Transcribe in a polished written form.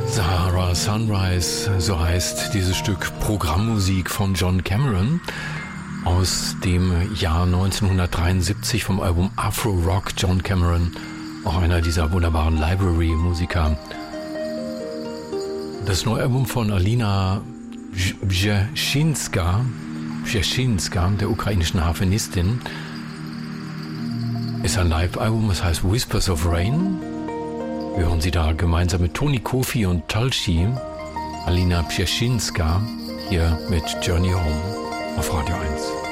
Sahara Sunrise, so heißt dieses Stück Programmmusik von John Cameron aus dem Jahr 1973 vom Album Afro Rock. John Cameron, auch einer dieser wunderbaren Library-Musiker. Das neue Album von Alina Brzezzinska, der ukrainischen Harfenistin, ist ein Live-Album, es heißt Whispers of Rain. Wir hören sie da gemeinsam mit Toni Kofi und Talshi, Alina Brzezcinska, hier mit Journey Home auf Radio 1.